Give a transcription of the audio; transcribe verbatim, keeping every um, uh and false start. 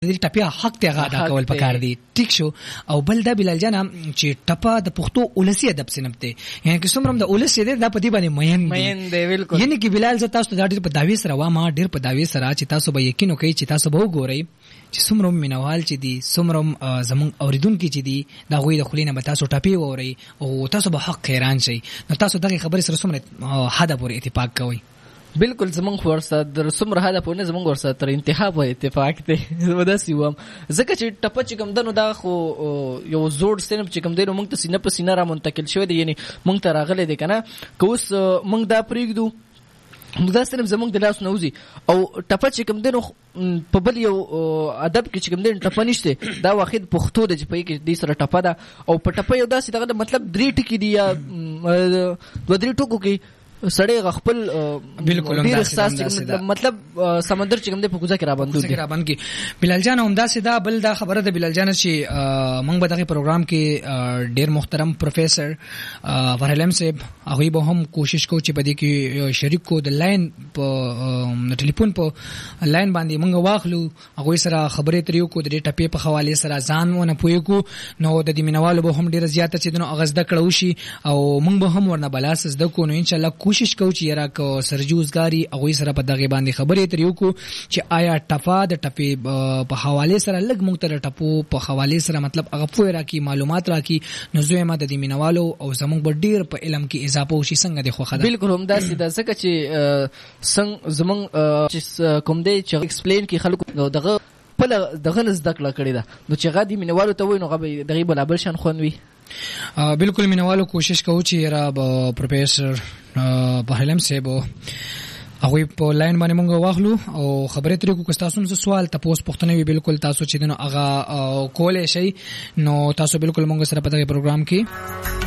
د ټپیا حق ته غاډه کول پکار دي. ټیک شو. او بل دا بلال جان چې ټپا د پښتو اولسي ادب سنب ته یعنی که څومره د اولسي ده د پدی باندې مین مین دی بالکل. یعنی کې بلال ز تاسو د ډیر په داوی سره وا ما ډیر په داوی سره چې تاسو به یقین وکړئ چې تاسو به وګورئ چې څومره مینوال چې دي څومره زمون اوریدونکو چې دي دا غوي د خلینه به تاسو ټپی ووري او تاسو به حق حیران شئ. نو تاسو دغه خبرې سره څومره حد پورې اتفاق کوئ؟ بالکل زمونږ ورسره در څومره حده پورې زمونږ ورسره تر انتها پورې اتفاق دی. وداسې وم ځکه چې ټپه چې کوم دنو دا خو یو زوړ سینپ چې کوم دی نو موږ ته سینه په سینه را منتقل شوی دی یعنی موږ ته راغلی دی که نه. که اوس موږ دا پرېږدو نو دا سینپ زمونږ د لاس نه وځي او ټپه چې کوم دی نو په بل یو ادب کې چې کوم دی ټپه نشته دا واحد پښتو ده چې په کې دې سره ټپه ده او په ټپه یو داسې دغه مطلب درې ټکي دي یا دوه درې ټکو کې سړی خپل بالکل ډیر احساس مطلب سمندر چې کوم دی په کوزه کې را باندې کې را باندې بلال جان هم داسې دا بل دا خبره ده بلال جان چې موږ به دغه پروګرام کې ډیر محترم پروفیسور فرهلم صاحب هغه به هم کوشش کوو چې په دې کې شریک کو د لاین په ټلیفون په لاین باندې موږ واخلو هغه سره خبرې تریو کو د ټپې په حواله سره ځان ونه پوي کو نو د دې مینوالو به هم ډیر زیاته چې دنو اغزده کړو شي او موږ به هم ورنه بلاس زده کو نو ان شاء الله کوشش کوو چې یاره کو سرجوزګاری هغه سره په دغه باندې خبرې تریو کو چې آیا ټپا د ټپې په حواله سره لګ موږ ته ټپو په حواله سره مطلب هغه پوهه راکې معلومات راکې نو زه ما د دې مینوالو او زموږ په ډیر په علم کې اضافه وشي څنګه د خوخه. بالکل هم داسې د ځکه چې څنګه زموږ چې کوم دی چې ایکسپلین کې خلکو دغه په دغه زده کړه کړې ده نو چې غادي مینوالو ته وای نو غو دغه بل بل شان خوندوي. بالکل مینوالو کوشش کوو چې را پروفیسور بهلم صاحب هغه په لاین باندې مونږ واخلو او خبرې ترې کو تاسو نو سوال تاسو پوښتنه وی بالکل تاسو چې دنو هغه کولای شي نو تاسو بالکل مونږ سره په دغه پروګرام کې